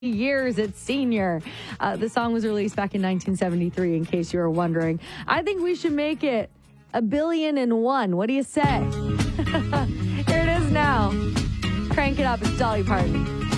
years at Senior. The song was released back in 1973, in case you were wondering. I think we should make it 1,000,000,001. What do you say? Here it is now. Crank it up. It's Dolly Parton.